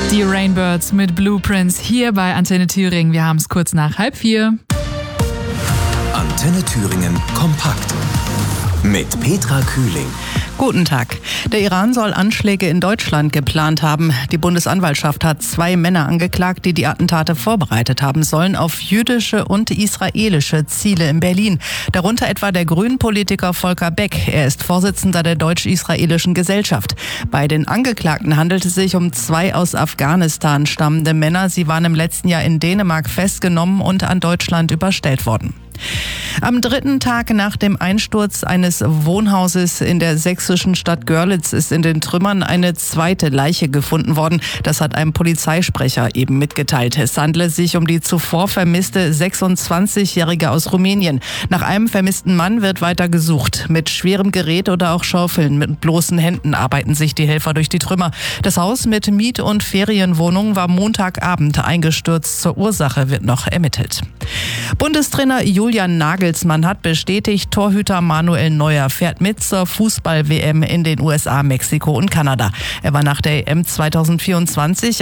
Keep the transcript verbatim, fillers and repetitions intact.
Die Rainbirds mit Blueprints hier bei Antenne Thüringen. Wir haben es kurz nach halb vier. Antenne Thüringen kompakt mit Petra Kühling. Guten Tag. Der Iran soll Anschläge in Deutschland geplant haben. Die Bundesanwaltschaft hat zwei Männer angeklagt, die die Attentate vorbereitet haben sollen auf jüdische und israelische Ziele in Berlin. Darunter etwa der Grünen-Politiker Volker Beck. Er ist Vorsitzender der Deutsch-Israelischen Gesellschaft. Bei den Angeklagten handelt es sich um zwei aus Afghanistan stammende Männer. Sie waren im letzten Jahr in Dänemark festgenommen und an Deutschland überstellt worden. Am dritten Tag nach dem Einsturz eines Wohnhauses in der sächsischen Stadt Görlitz ist in den Trümmern eine zweite Leiche gefunden worden. Das hat ein Polizeisprecher eben mitgeteilt. Es handle sich um die zuvor vermisste sechsundzwanzigjährige aus Rumänien. Nach einem vermissten Mann wird weiter gesucht. Mit schwerem Gerät oder auch Schaufeln mit bloßen Händen arbeiten sich die Helfer durch die Trümmer. Das Haus mit Miet- und Ferienwohnungen war Montagabend eingestürzt. Zur Ursache wird noch ermittelt. Bundestrainer Julian Nagelsmann hat bestätigt, Torhüter Manuel Neuer fährt mit zur Fußball-W M in den U S A, Mexiko und Kanada. Er war nach der E M zweitausendvierundzwanzig